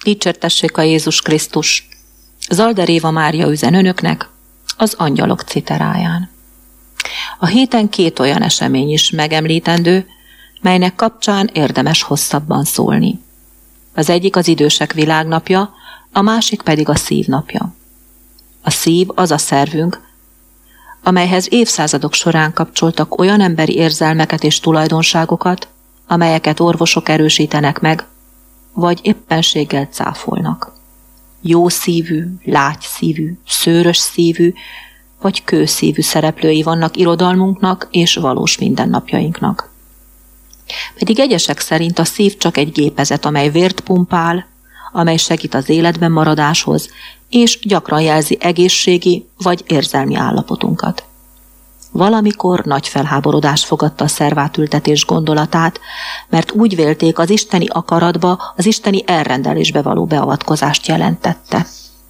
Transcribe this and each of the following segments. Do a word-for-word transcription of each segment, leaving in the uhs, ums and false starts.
Dicsértessék a Jézus Krisztus! Zalder Éva Mária üzen önöknek az angyalok citeráján. A héten két olyan esemény is megemlítendő, melynek kapcsán érdemes hosszabban szólni. Az egyik az idősek világnapja, a másik pedig a szívnapja. A szív az a szervünk, amelyhez évszázadok során kapcsoltak olyan emberi érzelmeket és tulajdonságokat, amelyeket orvosok erősítenek meg, vagy éppenséggel cáfolnak. Jó szívű, lágy szívű, szőrös szívű, vagy kőszívű szereplői vannak irodalmunknak és valós mindennapjainknak. Pedig egyesek szerint a szív csak egy gépezet, amely vért pumpál, amely segít az életben maradáshoz, és gyakran jelzi egészségi vagy érzelmi állapotunkat. Valamikor nagy felháborodás fogadta a szervátültetés gondolatát, mert úgy vélték, az isteni akaratba, az isteni elrendelésbe való beavatkozást jelentette.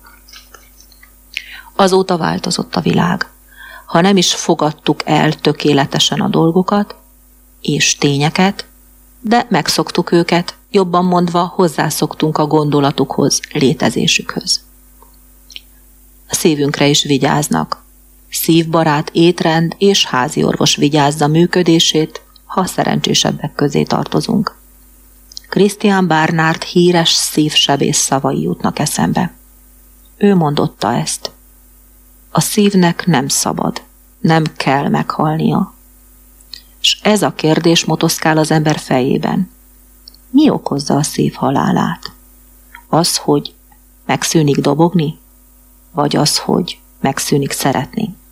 Azóta változott a világ. Ha nem is fogadtuk el tökéletesen a dolgokat és tényeket, de megszoktuk őket, jobban mondva hozzászoktunk a gondolatukhoz, létezésükhöz. A szívünkre is vigyáznak. Szívbarát étrend és házi orvos vigyázza működését, ha szerencsésebbek közé tartozunk. Christian Barnard híres szívsebész szavai jutnak eszembe. Ő mondotta ezt. A szívnek nem szabad, nem kell meghalnia. És ez a kérdés motoszkál az ember fejében. Mi okozza a szív halálát? Az, hogy megszűnik dobogni? Vagy az, hogy megszűnik szeretni?